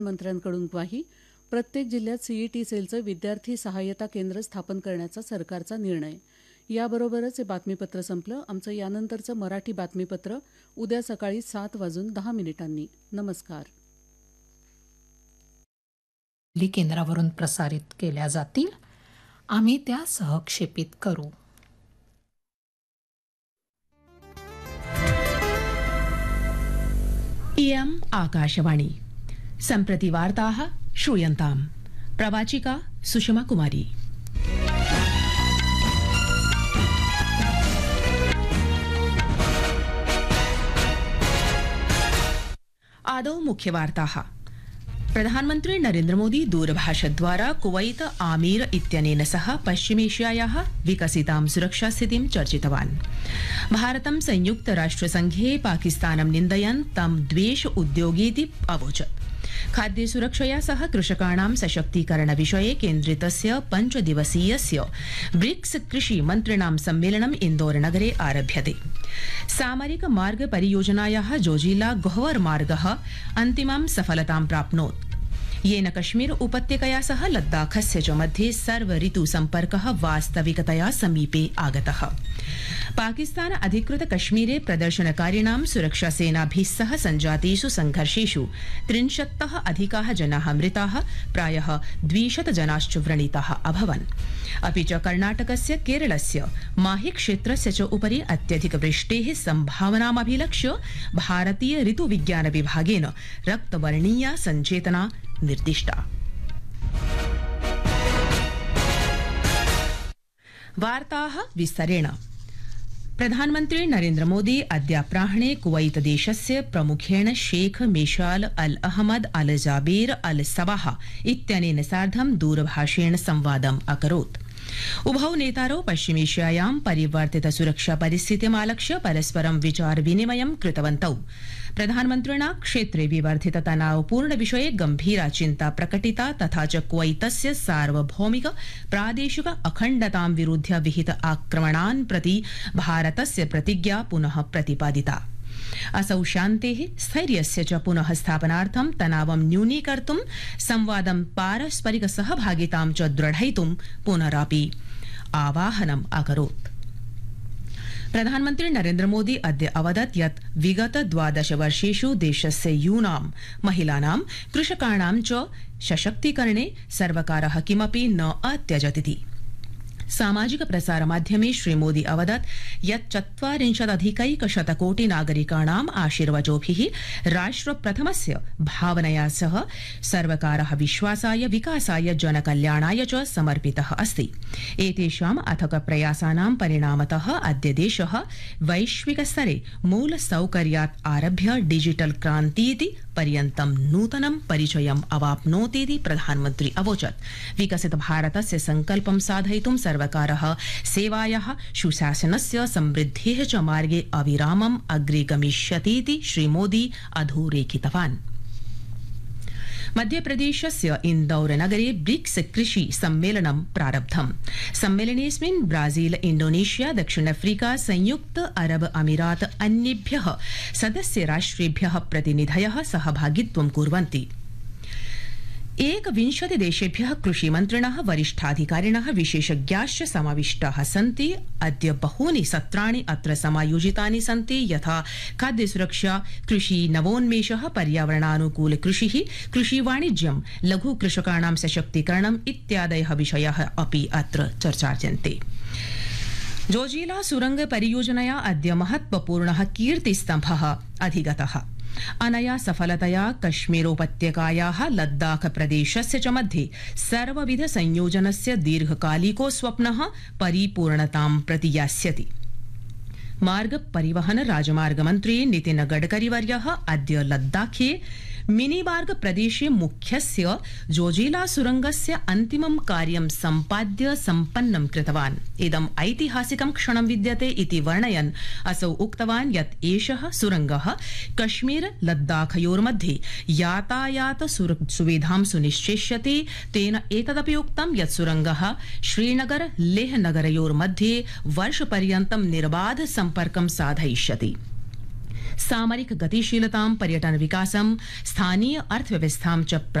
मंत्र्यांकडून ग्वाही. प्रत्येक जिल्ह्यात सीईटी सेलचं विद्यार्थी सहाय्यता केंद्र स्थापन करण्याचा सरकारचा निर्णय. याबरोबरच हे बातमीपत्र संपलं. आमचं यानंतरचं मराठी बातमीपत्र उद्या सकाळी 7:10 नमस्कार. केंद्रावरून प्रसारित केल्या जातील. आम्ही त्या सहक्षेपित करू. इयम् आकाशवाणी. सम्प्रति वार्ताः श्रूयन्ताम्. प्रवाचिका सुषमा कुमारी. आदौ मुख्यवार्ताः. प्रधानमन्त्री नरेन्द्र मोदी दूरभाषद्वारा कुवैत आमीर इत्यनेन सह पश्चिमेशियायाः विकसितां सुरक्षास्थितिं चर्चितवान्. भारतं संयुक्तराष्ट्रसङ्घे पाकिस्तानं निन्दयन् तं द्वेष उद्योगीति अवोचत्. खाद्यसुरक्षया सह कृषकाणां सशक्तीकरण विषये केन्द्रितस्य 5 दिवसीयस्य ब्रिक्स कृषि मन्त्रिणां सम्मेलनम् इन्दौरनगरे आरभ्यते. सामरिक मार्ग परियोजनायाः जोजिला गोहवर मार्गः अन्तिमां सफलतां प्राप्नोत्, येन कश्मीर उपत्यकया सह लद्दाखस्य च मध्ये सर्व ऋतु सम्पर्कः वास्तविकतया समीपे आगतः. पाकिस्तान अधिकृत कश्मीरे प्रदर्शनकारिणां सुरक्षासेनाभिः सह सञ्जातेषु संघर्षेषु 30तः अधिकाः जनाः मृताः, प्रायः 200 जनाश्च व्रणिताः अभवन्. अपि च कर्णाटकस्य केरलस्य माहि क्षेत्रस्य च उपरि अत्यधिक वृष्टेः सम्भावनामभिलक्ष्य भारतीय ऋतुविज्ञान विभागेन रक्तवर्णीया सञ्चेतना निर्दिष्टा. वार्ताः विस्तरेण. प्रधानमन्त्री नरेन्द्र मोदी अद्याप्राह्णे कुवैत देशस्य प्रमुखेण शेख मेशाल अल अहमद अल जाबेर अल सबाह इत्यनेन सार्धं दूरभाषेण संवादम् अकरोत्. उभौ नेतारौ पश्चिमेशियायां परिवर्तित सुरक्षा परिस्थितिमालक्ष्य परस्परं विचार विनिमयं कृतवन्तौ. प्रधानमन्त्रिणा क्षेत्रे विवर्धित तनावपूर्ण विषये गम्भीरा चिन्ता प्रकटिता, तथा च कुवैतस्य सार्वभौमिक प्रादेशिक अखण्डतां विरुध्य विहित आक्रमणान् प्रति भारतस्य प्रतिज्ञा पुनः प्रतिपादिता. असौ शान्तेः, स्थैर्यस्य च पुनः स्थापनार्थं तनावं न्यूनीकर्तुं, संवादं पारस्परिक सहभागितां च दृढयितुं पुनरापि आवाहनम् अकरोत्. प्रधानमन्त्री नरेन्द्र मोदी अद्य अवदत् यत् विगत 12 वर्षेषु देशस्य यूनां, महिलानां, कृषकाणां च सशक्तीकरणे सर्वकारः किमपि न अत्यजत्. सामाजिक प्रसार माध्यमे श्रीमोदी अवदत् यत् 40,000 कोटि नागरिकाणाम् आशीर्वचोभिः राष्ट्रप्रथमस्य भावनया सह सर्वकारः विश्वासाय, विकासाय, जनकल्याणाय च समर्पितः अस्ति. एतेषाम् अथक प्रयासानां परिणामतः अद्य देशः वैश्विक स्तरे मूलसौकर्यात् आरभ्य डिजिटल क्रान्तीति पर्यन्तं नूतनं परिचयम् अवाप्नोतीति प्रधानमन्त्री अवोचत्. विकसित भारतस्य संकल्पं साधयितुं सर्वकारः सेवायाः, सुशासनस्य, समृद्धेः च मार्गे अविरामम् अग्रे गमिष्यतीति श्रीमोदी अधोरेखितवान्. मध्यप्रदेशस्य इन्दौर नगरे ब्रिक्स कृषि सम्मेलनं प्रारब्धम्. सम्मेलनेऽस्मिन् ब्राजील, इंडोनेशिया, दक्षिण अफ्रीका, संयुक्त अरब अमीरात अन्येभ्यः सदस्य राष्ट्रेभ्यः प्रतिनिधयः सहभागित्वं कुर्वन्ति. 21 देशेभ्यः कृषिमन्त्रिणः, वरिष्ठाधिकारिणः, विशेषज्ञाश्च समाविष्टाः सन्ति. अद्य बहूनि सत्राणि अत्र समायोजितानि सन्ति, यथा खाद्यसुरक्षा, कृषि नवोन्मेषः, पर्यावरणानुकूल कृषिः, कृषिवाणिज्यं, लघु कृषकाणां सशक्तीकरणम् इत्यादयः विषयाः अपि अत्र चर्चार्यन्ते. जोजिला सुरंग परियोजनया अद्य महत्वपूर्णः कीर्तिस्तम्भः अधिगतः. अनया सफलतया कश्मीरोपत्यकायाः लद्दाख प्रदेशस्य च मध्ये सर्वविध संयोजनस्य दीर्घकालिको स्वप्नः परिपूर्णतां प्रति यास्यति. मार्ग परिवहन राजमार्ग मन्त्री नितिन गडकरीवर्यः अद्य लद्दाखे मिनीमार्ग प्रदेशे मुख्यस्य जोजिला सुरंगस्य अन्तिमं कार्यं सम्पाद्य सम्पन्नं कृतवान्. इदम् ऐतिहासिकं क्षणं विद्यते इति वर्णयन् असौ उक्तवान् यत् एषः सुरंगः कश्मीर लद्दाखयोर्मध्ये यातायात सुविधां सुनिश्चेष्यति. तेन एतदपि उक्तं यत् सुरंगः श्रीनगर लेह नगरयोर्मध्ये वर्षपर्यन्तं निर्बाध सम्पर्कं साधयिष्यति. सामरिक गतिशीलतां पर्यटन विकासं स्थानीय अर्थव्यवस्थां च